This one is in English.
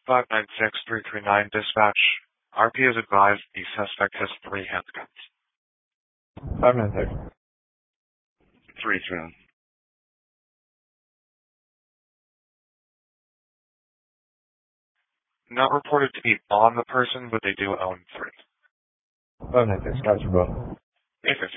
596-339 dispatch. RP has advised the suspect has 3 handguns. 596. 3-2. Not reported to be on the person, but they do own 3. 596. Guys for both. 850.